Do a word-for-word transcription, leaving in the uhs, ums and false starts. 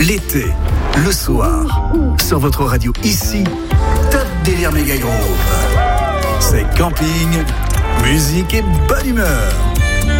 l'été, le soir, sur votre radio ici, Top Délire Méga Groove. C'est camping, musique et bonne humeur.